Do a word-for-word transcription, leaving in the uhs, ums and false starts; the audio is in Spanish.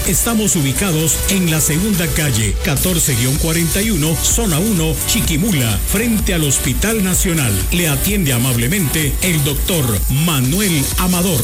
Estamos ubicados en la segunda calle, catorce cuarenta y uno, zona uno, Chiquimula, frente al Hospital Nacional. Le atiende amablemente el doctor Manuel Amador.